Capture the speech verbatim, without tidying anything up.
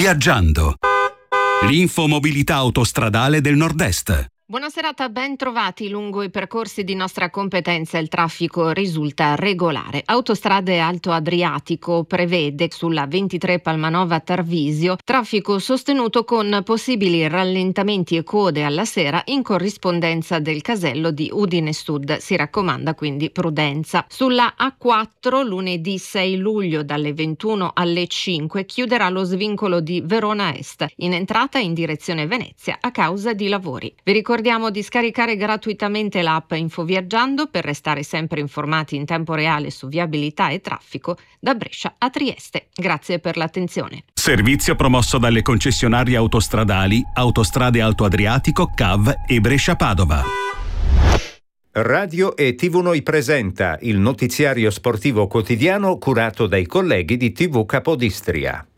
Viaggiando. L'infomobilità autostradale del Nord-Est. Buona serata, ben trovati. Lungo i percorsi di nostra competenza il traffico risulta regolare. Autostrade Alto Adriatico prevede sulla ventitré Palmanova Tarvisio traffico sostenuto con possibili rallentamenti e code alla sera in corrispondenza del casello di Udine Sud. Si raccomanda quindi prudenza. Sulla A quattro lunedì sei luglio dalle ventuno alle cinque chiuderà lo svincolo di Verona Est in entrata in direzione Venezia a causa di lavori. Vi ricordiamo di scaricare gratuitamente l'app Infoviaggiando per restare sempre informati in tempo reale su viabilità e traffico da Brescia a Trieste. Grazie per l'attenzione. Servizio promosso dalle concessionarie autostradali Autostrade Alto Adriatico, C A V e Brescia Padova. Radio e tivù Noi presenta il notiziario sportivo quotidiano curato dai colleghi di tivù Capodistria.